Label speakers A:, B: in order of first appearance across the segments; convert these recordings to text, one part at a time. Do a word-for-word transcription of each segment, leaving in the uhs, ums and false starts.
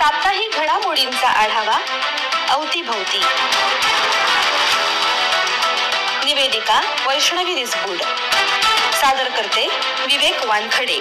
A: साप्ताहिक घडामोडींचा आढावा अवतीभवती. निवेदिका वैष्णवी रिसबूड. सादर करते विवेक वानखडे.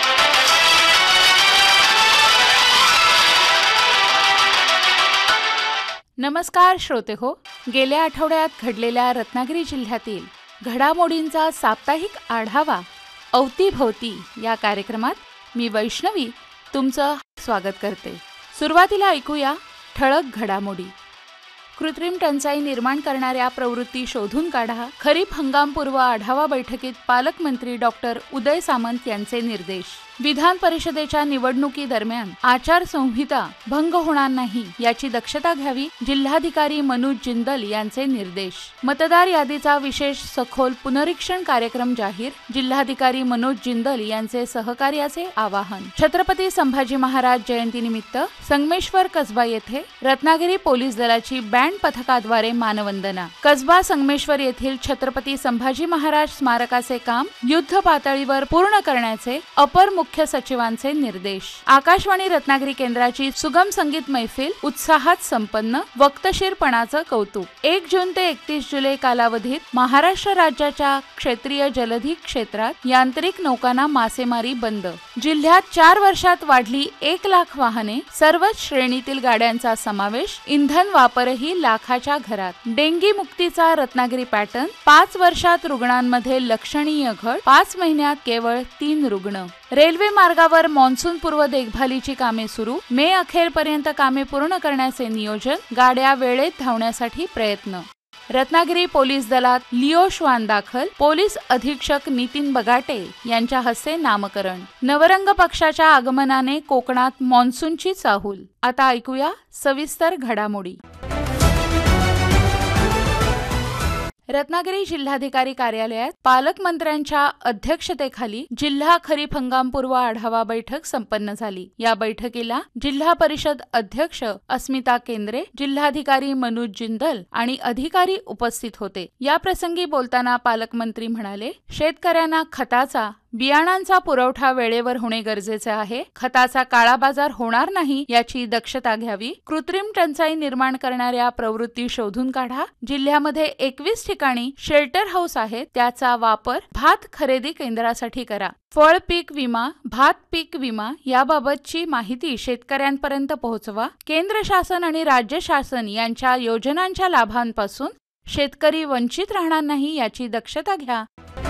B: नमस्कार श्रोते हो. गेल्या आठवड्यात घडलेल्या रत्नागिरी जिल्ह्यातील घडामोडींचा साप्ताहिक आढावा अवतीभवती या कार्यक्रमात मी वैष्णवी तुमचं स्वागत करते. सुरुवातीला ऐकूया ठळक घडामोडी. कृत्रिम टंचाई निर्माण करणाऱ्या प्रवृत्ती शोधून काढा. खरीप हंगामपूर्व आढावा बैठकीत पालकमंत्री डॉक्टर उदय सामंत यांचे निर्देश. विधान परिषदेच्या निवडणुकीदरम्यान आचारसंहिता भंग होणार नाही याची दक्षता घ्यावी. जिल्हाधिकारी मनोज जिंदल यांचे निर्देश. मतदार यादीचा विशेष सखोल पुनरीक्षण कार्यक्रम जाहीर. जिल्हाधिकारी मनोज जिंदल यांचे सहकार्याचे आवाहन. छत्रपती संभाजी महाराज जयंतीनिमित्त संगमेश्वर कसबा येथे रत्नागिरी पोलीस दलाची बँड पथकाद्वारे मानवंदना. कसबा संगमेश्वर येथील छत्रपती संभाजी महाराज स्मारकाचे काम युद्ध पातळीवर पूर्ण करण्याचे अपर मुख्य सचिवांचे निर्देश. आकाशवाणी रत्नागिरी केंद्राची सुगम संगीत मैफिल उत्साहात संपन्न. वक्तशीरपणाचं कौतुक. एक जून ते एकतीस जुलै कालावधीत महाराष्ट्र राज्याच्या क्षेत्रीय जलधी क्षेत्रात यांत्रिक नौकांना मासेमारी बंद. जिल्ह्यात चार वर्षात वाढली एक लाख वाहने. सर्वच श्रेणीतील गाड्यांचा समावेश. इंधन वापरही लाखाच्या घरात. डेंगी मुक्तीचा रत्नागिरी पॅटर्न. पाच वर्षात रुग्णांमध्ये लक्षणीय घट. पाच महिन्यात केवळ तीन रुग्ण. रेल्वे मार्गावर मान्सून पूर्व देखभालीची कामे सुरू. मे अखेरपर्यंत कामे पूर्ण करण्याचे नियोजन. गाड्या वेळेत धावण्यासाठी प्रयत्न. रत्नागिरी पोलीस दलात लिओ श्वान दाखल. पोलीस अधीक्षक नितीन बगाटे यांच्या हस्ते नामकरण. नवरंग पक्षाच्या आगमनाने कोकणात मान्सूनची चाहूल. आता ऐकूया सविस्तर घडामोडी. रत्नागिरी जिल्हाधिकारी कार्यालयात पालकमंत्र्यांच्या अध्यक्षतेखाली जिल्हा खरीप हंगामपूर्व आढावा बैठक संपन्न झाली. या बैठकीला जिल्हा परिषद अध्यक्ष अस्मिता केंद्रे, जिल्हाधिकारी मनोज जिंदल आणि अधिकारी उपस्थित होते. या प्रसंगी बोलताना पालकमंत्री म्हणाले, शेतकऱ्यांना खताचा बियाणांचा पुरवठा वेळेवर होणे गरजेचे आहे. खताचा काळाबाजार होणार नाही याची दक्षता घ्यावी. कृत्रिम टंचाई निर्माण करणाऱ्या प्रवृत्ती शोधून काढा. जिल्ह्यामध्ये एकवीस ठिकाणी शेल्टर हाऊस आहेत, त्याचा वापर भात खरेदी केंद्रासाठी करा. फळ पीक विमा, भात पीक विमा याबाबतची माहिती शेतकऱ्यांपर्यंत पोहोचवा. केंद्र शासन आणि राज्य शासन यांच्या योजनांच्या लाभांपासून शेतकरी वंचित राहणार नाही याची दक्षता घ्या.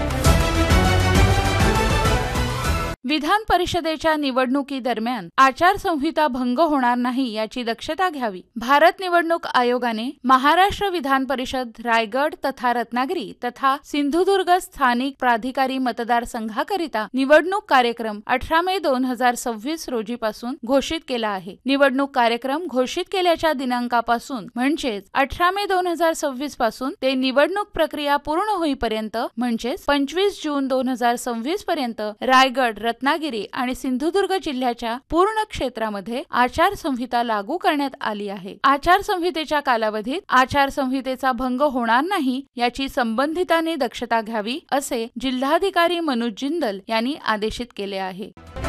B: विधान परिषदेच्या निवडणुकीदरम्यान आचारसंहिता भंग होणार नाही याची दक्षता घ्यावी. भारत निवडणूक आयोगाने महाराष्ट्र विधान परिषद रायगड तथा रत्नागिरी तथा सिंधुदुर्ग स्थानिक प्राधिकारी मतदारसंघाकरिता निवडणूक कार्यक्रम अठरा मे दोन हजार सव्वीस रोजीपासून घोषित केला आहे. निवडणूक कार्यक्रम घोषित केल्याच्या दिनांकापासून म्हणजेच अठरा मे दोन हजार सव्वीस पासून ते निवडणूक प्रक्रिया पूर्ण होईपर्यंत म्हणजेच पंचवीस जून दोन हजार सव्वीस पर्यंत रायगड, रत्नागिरी आणि सिंधुदुर्ग जिल्ह्याच्या पूर्ण क्षेत्रामध्ये आचारसंहिता लागू करण्यात आली आहे. आचारसंहितेच्या कालावधीत आचारसंहितेचा भंग होणार नाही याची संबंधितांनी दक्षता घ्यावी असे जिल्हाधिकारी मनोज जिंदल यांनी आदेशित केले आहे.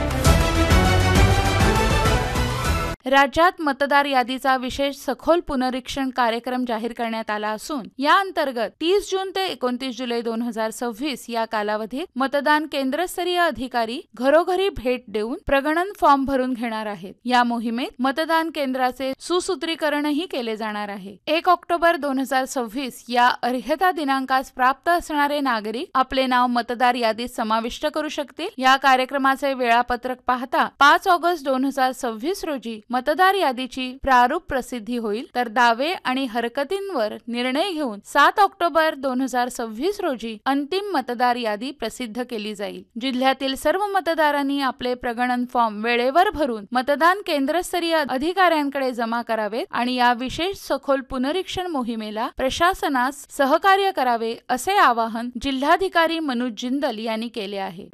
B: राज्यात मतदार यादीचा विशेष सखोल पुनरीक्षण कार्यक्रम जाहीर करण्यात आला असून या अंतर्गत तीस जून ते एकोणतीस जुलै दोन हजार सव्वीस या कालावधीत मतदान केंद्रस्तरीय अधिकारी घरोघरी भेट देऊन प्रगणन फॉर्म भरून घेणार आहेत. या मोहिमेत मतदान केंद्राचे सुसूत्रीकरणही केले जाणार आहे. एक ऑक्टोबर दोन हजार सव्वीस या अर्हता दिनांकास प्राप्त असणारे नागरिक आपले नाव मतदार यादीत समाविष्ट करू शकतील. या कार्यक्रमाचे वेळापत्रक पाहता पाच ऑगस्ट दोन हजार सव्वीस रोजी मतदार यादीची प्रारूप प्रसिद्धी होईल, तर दावे आणि हरकतींवर निर्णय घेऊन सात ऑक्टोबर दोन हजार सव्वीस रोजी अंतिम मतदार यादी प्रसिद्ध केली जाईल. जिल्ह्यातील सर्व मतदारांनी आपले प्रगणन फॉर्म वेळेवर भरून मतदान केंद्रस्तरीय अधिकाऱ्यांकडे जमा करावेत आणि या विशेष सखोल पुनरीक्षण मोहिमेला प्रशासनास सहकार्य करावे असे आवाहन जिल्हाधिकारी मनोज जिंदल यांनी केले आहे.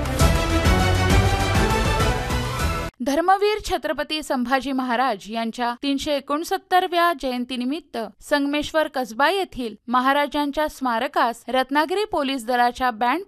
B: धर्मवीर छत्रपती संभाजी महाराज यांच्या तीनशे एकोणसत्तरव्या जयंतीनिमित्त संगमेश्वर कसबा येथील महाराजांच्या स्मारकास रत्नागिरी पोलीस दलाच्या बँड